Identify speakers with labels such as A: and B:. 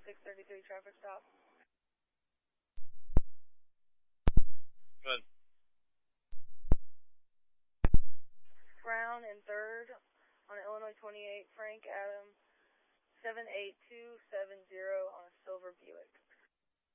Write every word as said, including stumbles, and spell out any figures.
A: six thirty-three traffic stop.
B: Good.
A: Brown and third on Illinois twenty-eight, Frank Adam, seven eight two seven zero on a silver Buick.